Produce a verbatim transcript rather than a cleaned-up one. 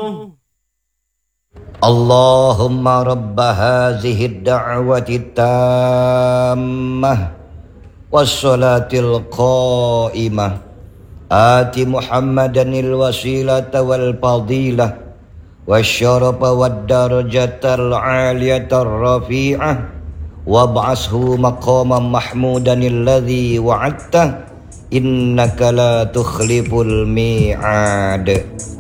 Allahumma rabba hazihi ad-da'wati tammah wassalatil qa'imah ati Muhammadanil wasilata wal fadilah wasyarafa wad darajatal 'aliyatar rafi'ah wab'ashu maqaman mahmudanil ladzi wa'adta innaka la tukhliful mi'ad.